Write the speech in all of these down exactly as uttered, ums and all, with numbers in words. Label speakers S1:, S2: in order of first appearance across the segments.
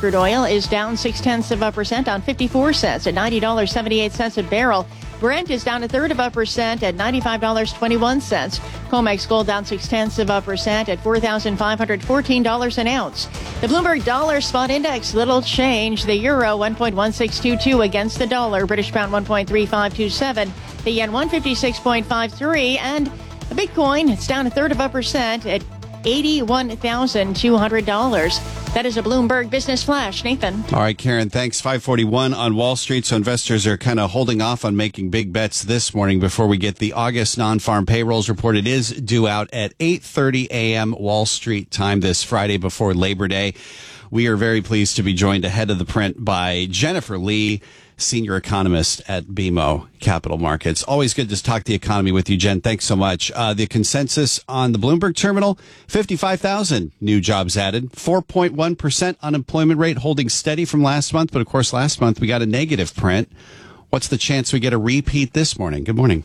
S1: crude oil is down six tenths of a percent on fifty-four cents at ninety dollars and seventy-eight cents a barrel. Brent is down a third of a percent at ninety-five dollars and twenty-one cents. COMEX gold down six tenths of a percent at four thousand five hundred fourteen dollars an ounce. The Bloomberg Dollar Spot Index, little change. The euro one point one six two two against the dollar. British pound one point three five two seven. The yen one fifty-six point five three. And the Bitcoin, it's down a third of a percent at eighty-one thousand two hundred dollars. That is a Bloomberg Business Flash. Nathan.
S2: All right, Karen, thanks. five forty-one on Wall Street. So investors are kind of holding off on making big bets this morning before we get the August non-farm payrolls report. It is due out at eight thirty a.m. Wall Street time this Friday before Labor Day. We are very pleased to be joined ahead of the print by Jennifer Lee, senior economist at B M O Capital Markets. Always good to talk the economy with you, Jen. Thanks so much. Uh, the consensus on the Bloomberg terminal, fifty-five thousand new jobs added, four point one percent unemployment rate holding steady from last month. But of course, last month we got a negative print. What's the chance we get a repeat this morning? Good morning.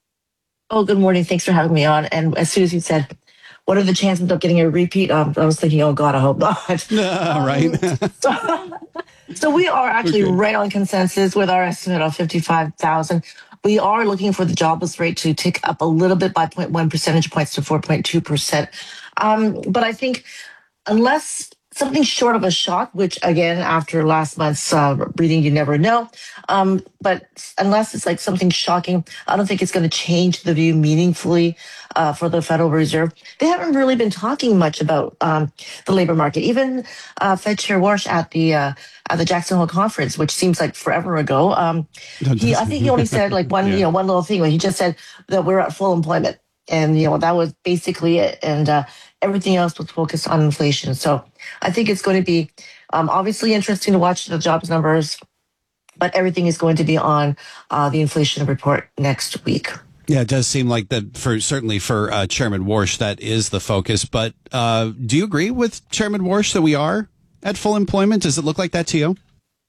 S3: Oh, good morning. Thanks for having me on. And as soon as you said, what are the chances of getting a repeat? Um, I was thinking, oh, God, I hope not.
S2: Uh, right.
S3: um, so, so we are actually okay. right on consensus with our estimate of fifty-five thousand. We are looking for the jobless rate to tick up a little bit by zero point one percentage points to four point two percent. Um, but I think unless something short of a shock, which again, after last month's uh, reading, you never know. Um, but unless it's like something shocking, I don't think it's going to change the view meaningfully uh, for the Federal Reserve. They haven't really been talking much about um, the labor market. Even uh, Fed Chair Warsh at the uh, at the Jackson Hole conference, which seems like forever ago, um, he, I think he only said like one, yeah. you know, one little thing. Where he just said that we're at full employment, and you know that was basically it. And uh, everything else was focused on inflation. So I think it's going to be um, obviously interesting to watch the jobs numbers, but everything is going to be on uh, the inflation report next week.
S2: Yeah, it does seem like that for certainly for uh, Chairman Warsh, that is the focus. But uh, do you agree with Chairman Warsh that we are at full employment? Does it look like that to you?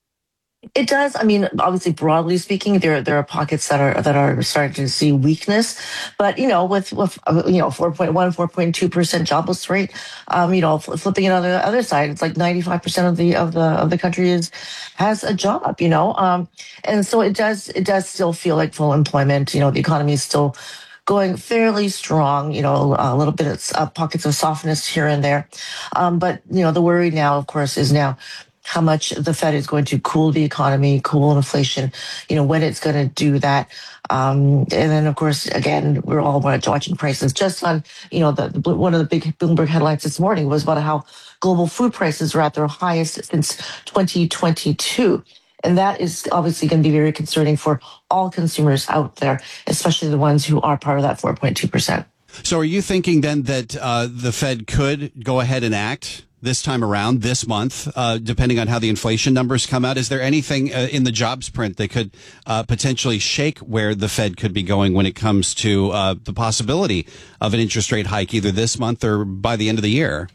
S3: It does. I mean, obviously, broadly speaking, there there are pockets that are that are starting to see weakness. But you know, with with you know four point one, four point two percent jobless rate, um, you know, flipping it on the other side, it's like ninety-five percent of the of the of the country is has a job. You know, um, and so it does it does still feel like full employment. You know, the economy is still going fairly strong, you know, a little bit of uh, pockets of softness here and there. Um, but, you know, the worry now, of course, is now how much the Fed is going to cool the economy, cool inflation, you know, when it's going to do that. Um, and then, of course, again, we're all watching prices. Just on, you know, the, the one of the big Bloomberg headlines this morning was about how global food prices are at their highest since twenty twenty-two. And that is obviously going to be very concerning for all consumers out there, especially the ones who are part of that four point two percent.
S2: So are you thinking then that uh, the Fed could go ahead and act this time around, this month, uh, depending on how the inflation numbers come out? Is there anything uh, in the jobs print that could uh, potentially shake where the Fed could be going when it comes to uh, the possibility of an interest rate hike either this month or by the end of the year?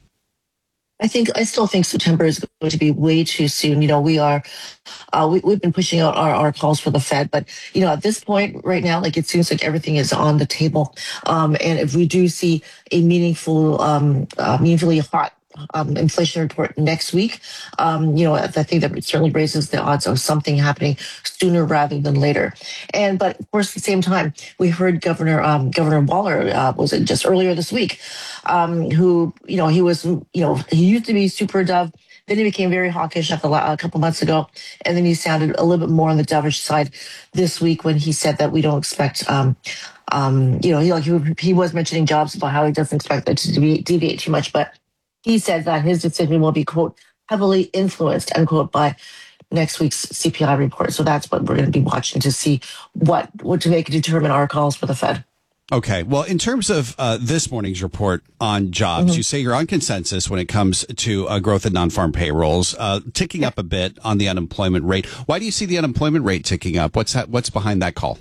S3: I think I still think September is going to be way too soon. You know, we are, uh, we, we've been pushing out our, our calls for the Fed, but you know, at this point right now, like it seems like everything is on the table. Um, and if we do see a meaningful, um, uh, meaningfully hot Um, inflation report next week, um, you know, I think that certainly raises the odds of something happening sooner rather than later. And but of course, at the same time, we heard Governor um, Governor Waller uh, was it just earlier this week, um, who you know he was you know he used to be super dove. Then he became very hawkish a couple months ago, and then he sounded a little bit more on the dovish side this week when he said that we don't expect. Um, um, you know, he like he, he was mentioning jobs about how he doesn't expect that to deviate, deviate too much, but he said that his decision will be, quote, heavily influenced, unquote, by next week's C P I report. So that's what we're going to be watching to see what, what to make determine our calls for the Fed.
S2: Okay. Well, in terms of uh, this morning's report on jobs, mm-hmm. you say you're on consensus when it comes to uh, growth in non-farm payrolls, uh, ticking up a bit on the unemployment rate. Why do you see the unemployment rate ticking up? What's that, what's behind that call?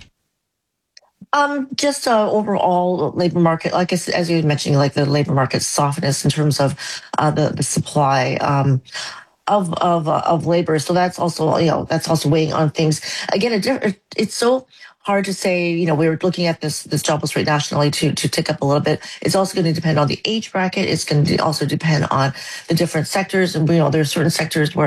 S3: Um, just uh, overall labor market, like as, as you were mentioning, like the labor market softness in terms of uh, the the supply um, of of uh, of labor. So that's also you know that's also weighing on things. Again, it, it's so hard to say. You know, we were looking at this this jobless rate nationally to to tick up a little bit. It's also going to depend on the age bracket. It's going to also depend on the different sectors, and you know there are certain sectors where